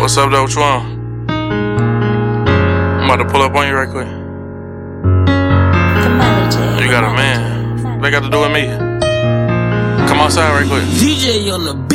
What's up, though? What you want? I'm about to pull up on you right quick. You got a man. What they got to do with me? Come outside right quick. DJ on the